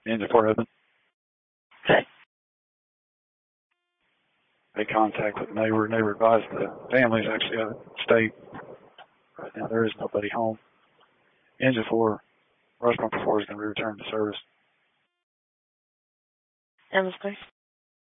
Engine 4 open. Okay. They contacted the neighbor. Neighbor advised the family's actually out of state. Right now there is nobody home. Engine 4, rush pump 4 is going to be returned to service. And the space.